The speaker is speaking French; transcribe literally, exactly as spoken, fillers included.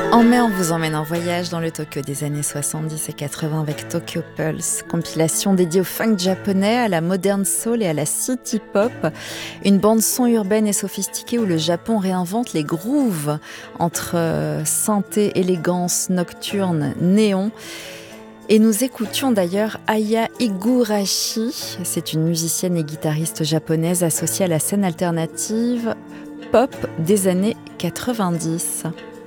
En mai, on vous emmène en voyage dans le Tokyo des années soixante-dix et quatre-vingts avec Tokyo Pulse, compilation dédiée au funk japonais, à la modern soul et à la city pop. Une bande-son urbaine et sophistiquée où le Japon réinvente les grooves entre euh, synthé, élégance, nocturne, néon. Et nous écoutions d'ailleurs Aya Higurashi. C'est une musicienne et guitariste japonaise associée à la scène alternative pop des années quatre-vingt-dix.